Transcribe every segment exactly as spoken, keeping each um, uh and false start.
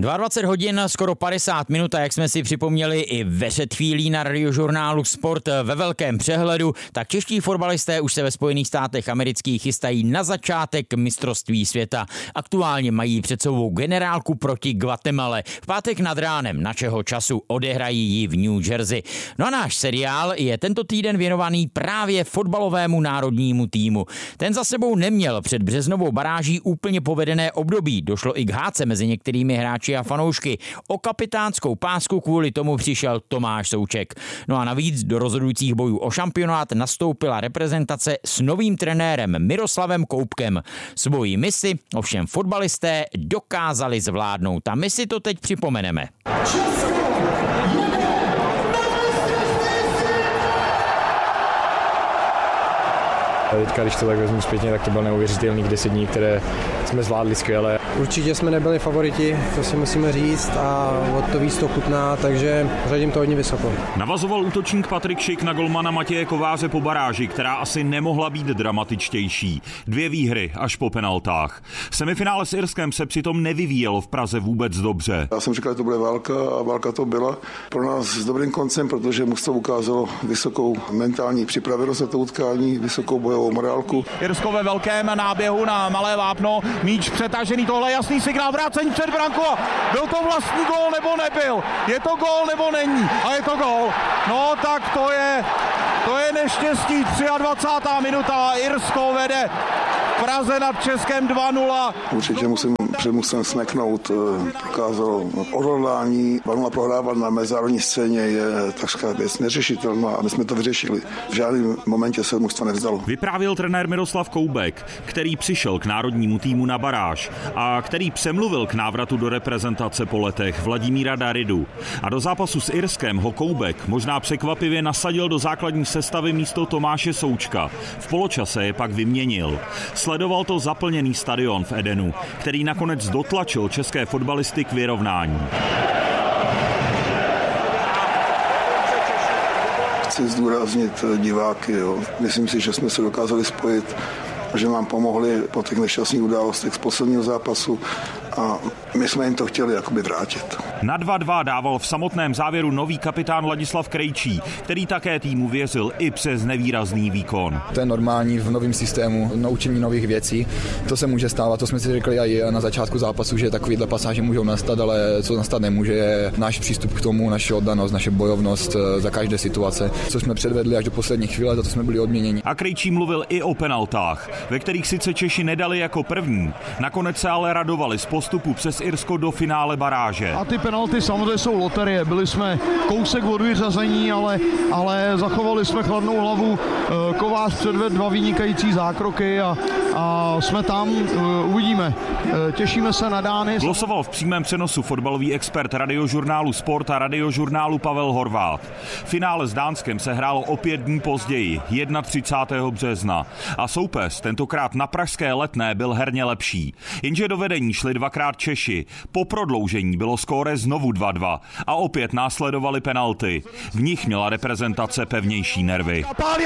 dvacet dva hodin, skoro padesát minut, a jak jsme si připomněli i ve před chvílí na Radiožurnálu Sport ve velkém přehledu, tak čeští fotbalisté už se ve Spojených státech amerických chystají na začátek mistrovství světa. Aktuálně mají před sebou generálku proti Guatemale. V pátek nad ránem našeho času odehrají ji v New Jersey. No a náš seriál je tento týden věnovaný právě fotbalovému národnímu týmu. Ten za sebou neměl před březnovou baráží úplně povedené období. Došlo i k hádce mezi některými hráči a fanoušky. O kapitánskou pásku kvůli tomu přišel Tomáš Souček. No a navíc do rozhodujících bojů o šampionát nastoupila reprezentace s novým trenérem Miroslavem Koubkem. Svoji misi ovšem fotbalisté dokázali zvládnout a my si to teď připomeneme. Teďka, když to tak vezmu zpětně, tak to byl neuvěřitelných deset dní, které jsme zvládli skvěle. Určitě jsme nebyli favoriti, to si musíme říct, a od to víc to chutná, takže řadím to hodně vysoko. Navazoval útočník Patrik Šik na golmana Matěje Kováře po baráži, která asi nemohla být dramatičtější. Dvě výhry až po penaltách. V semifinále s Irskem se přitom nevyvíjelo v Praze vůbec dobře. Já jsem říkal, že to bude válka a válka to byla pro nás s dobrým koncem, protože mužstvo ukázalo vysokou mentální připravenost na to utkání, vysokou bojovou morálku. Irsko ve velkém náběhu na malé vápno, míč přetažený, tohle jasný signál, vrácení před branku. Byl to vlastní gól nebo nebyl? Je to gól nebo není? A je to gól. No tak to je, to je neštěstí. dvacátá třetí minuta, Irsko vede v Praze nad Českem dva nula. Určitě musím musím smeknout, prokázalo odhodlání. dva nula prohrávat na mezinárodní scéně je takřka věc neřešitelná a my jsme to vyřešili. V žádném momentě se mužstvo nevzdalo. Vyprávěl trenér Miroslav Koubek, který přišel k národnímu týmu na baráž a který přemluvil k návratu do reprezentace po letech Vladimíra Daridu. A do zápasu s Irskem ho Koubek možná překvapivě nasadil do základní sestavy místo Tomáše Součka. V poločase je pak vyměnil. Sledoval to zaplněný stadion v Edenu, který nakonec dotlačil české fotbalisty k vyrovnání. Chci zdůraznit diváky. Jo. Myslím si, že jsme se dokázali spojit, že nám pomohli po těch nešťastných událostech z posledního zápasu a my jsme jim to chtěli jakoby vrátit. Na dva dva dával v samotném závěru nový kapitán Ladislav Krejčí, který také týmu věřil i přes nevýrazný výkon. To je normální v novém systému, naučení nových věcí. To se může stávat, to jsme si řekli i na začátku zápasu, že takovýhle pasáže můžou nastat, ale co nastat nemůže, je náš přístup k tomu, naše oddanost, naše bojovnost za každé situace, co jsme předvedli až do poslední chvíle, za to jsme byli odměněni. A Krejčí mluvil i o penaltách, ve kterých sice Češi nedali jako první, nakonec se ale radovali z postupu přes Irsko do finále baráže. A ty penalty samozřejmě jsou loterie. Byli jsme kousek od vyřazení, ale, ale zachovali jsme chladnou hlavu. Kovář předvedl dva vynikající zákroky a, a jsme tam, uvidíme. Těšíme se na dány. Glosoval v přímém přenosu fotbalový expert Radiožurnálu Sport a Radiožurnálu Pavel Horváth. Finále s Dánskem se hrálo o pět dní později, třicátého prvního března. A soupeř tentokrát na pražské Letné byl herně lepší. Jenže do vedení šli dvakrát Češi. Po prodloužení bylo skóre znovu dva dva a opět následovaly penalty. V nich měla reprezentace pevnější nervy. Je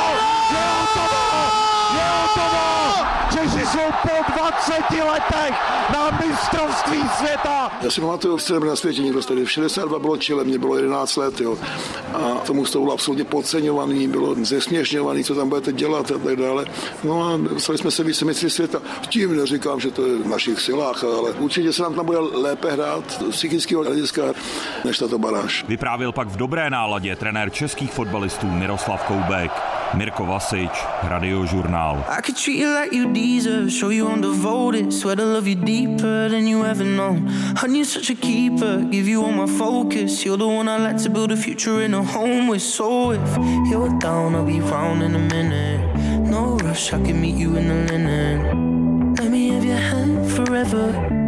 hotovo! Je hotovo! Češi jsou po dvaceti letech na mistrovství světa! Já si pamatuju, že na světě nikdo tady v šedesát dva bylo Chile, mě bylo jedenáct let, jo. A tomu to bylo absolutně podceňovaný, bylo zesměšňovaný, co tam budete dělat a tak dále. No a dostali jsme se více mistry světa. Tím neříkám, že to je v našich silách, ale určitě se nám tam bude lépe hrát z psychického hlediska než tato baráž. Vyprávěl pak v dobré náladě trenér českých fotbalistů Miroslav Koubek. Mirko Vasič, Radiožurnál. I could treat you like you deserve, show you I'm devoted, swear to love you deeper than you ever known. Honey, you're such a keeper, give you all my focus. You're the one I like to build a future in a home with. So if you're down, I'll be round in a minute. No rush, I can meet you in the linen. Let me have your hand forever.